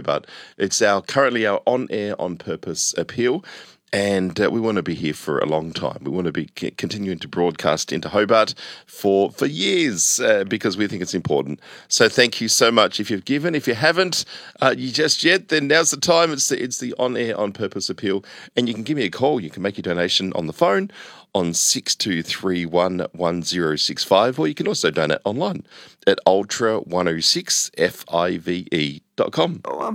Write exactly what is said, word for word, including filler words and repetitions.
Hobart. It's our currently our on-air, on-purpose appeal. And uh, we want to be here for a long time. We want to be c- continuing to broadcast into Hobart for for years uh, because we think it's important. So thank you so much. If you've given, if you haven't, uh, you just yet, then now's the time. It's the it's the on air, on purpose appeal, and you can give me a call. You can make your donation on the phone on six two three one one zero six five, or you can also donate online at ultra one oh six five e dot com. Oh, I'm